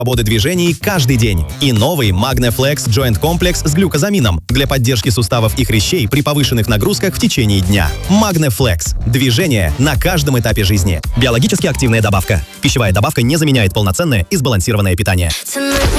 свободы движений каждый день. И новый MagneFlex Joint Complex с глюкозамином для поддержки суставов и хрящей при повышенных нагрузках в течение дня. MagneFlex. Движение на каждом этапе жизни. Биологически активная добавка. Пищевая добавка не заменяет полноценное и сбалансированное питание.